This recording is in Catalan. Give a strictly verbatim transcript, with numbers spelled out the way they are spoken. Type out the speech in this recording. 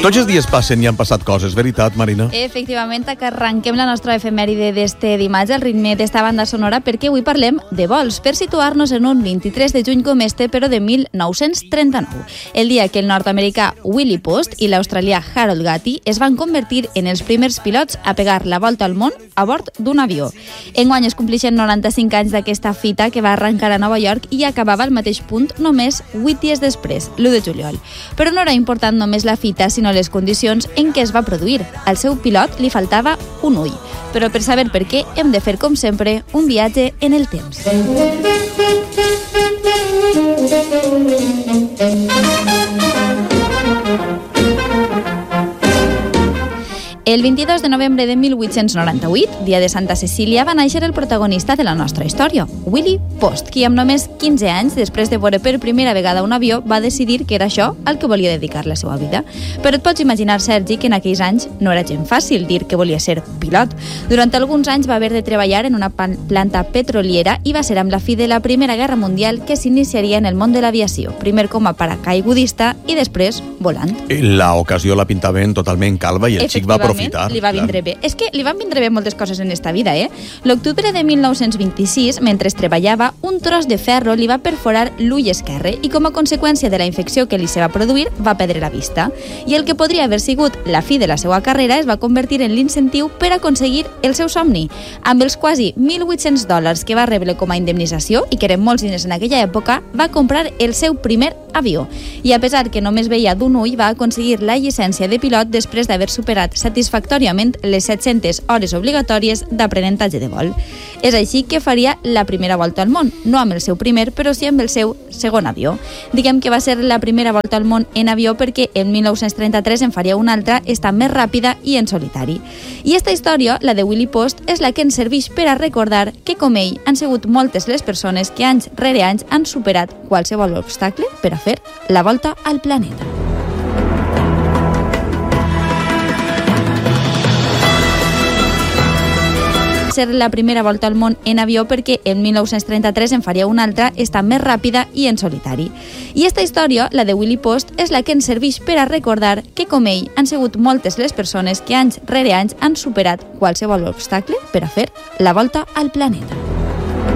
Tots els dies passen i han passat coses, veritat, Marina? Efectivament, que arrenquem la nostra efemèride d'este dimarts al ritme d'esta banda sonora perquè avui parlem de vols, per situar-nos en un vint-i-tres de juny com este, però de mil nou-cents trenta-nou, el dia que el nord-americà Willie Post i l'australià Harold Gatty es van convertir en els primers pilots a pegar la volta al món a bord d'un avió. Enguany es complixen noranta-cinc anys d'aquesta fita que va arrencar a Nova York i acabava al mateix punt només vuit dies després, l'u de juliol. Però no era important només la fita, sinó les condicions en què es va produir. Al seu pilot li faltava un ull. Però per saber per què hem de fer, com sempre, un viatge en el temps. El vint-i-dos de novembre de mil vuit-cents noranta-vuit, dia de Santa Cecília, va néixer el protagonista de la nostra història, Willie Post, qui amb només quinze anys, després de veure per primera vegada un avió, va decidir que era això al que volia dedicar la seva vida. Però et pots imaginar, Sergi, que en aquells anys no era gens fàcil dir que volia ser pilot. Durant alguns anys va haver de treballar en una planta petroliera i va ser amb la fi de la Primera Guerra Mundial que s'iniciaria en el món de l'aviació, primer com a paracaigudista i després volant. L'ocasió la pintaven totalment calva i el xic va aprofitar. Li va vindre bé. És que li van vindre bé moltes coses en esta vida, eh? L'octubre de mil nou-cents vint-i-sis, mentre treballava, un tros de ferro li va perforar l'ull esquerre i com a conseqüència de la infecció que li se va produir, va perdre la vista. I el que podria haver sigut la fi de la seva carrera es va convertir en l'incentiu per aconseguir el seu somni. Amb els quasi mil vuit-cents dòlars que va rebre com a indemnització, i que eren molts diners en aquella època, va comprar el seu primer avió. I a pesar que només veia d'un ull, va aconseguir la llicència de pilot després d'haver superat satisfactòriament les set-centes hores obligatòries d'aprenentatge de vol. És així que faria la primera volta al món, no amb el seu primer, però sí amb el seu segon avió. Diguem que va ser la primera volta al món en avió perquè en mil nou-cents trenta-tres en faria una altra, esta més ràpida i en solitari. I esta història, la de Willie Post, és la que ens serveix per a recordar que, com ell, han sigut moltes les persones que anys rere anys han superat qualsevol obstacle per a fer la volta al planeta. Ser la primera volta al món en avió perquè en mil nou-cents trenta-tres en faria una altra, esta més ràpida i en solitari. I esta història, la de Willie Post, és la que ens serveix per a recordar que, com ell, han sigut moltes les persones que anys rere anys han superat qualsevol obstacle per a fer la volta al planeta.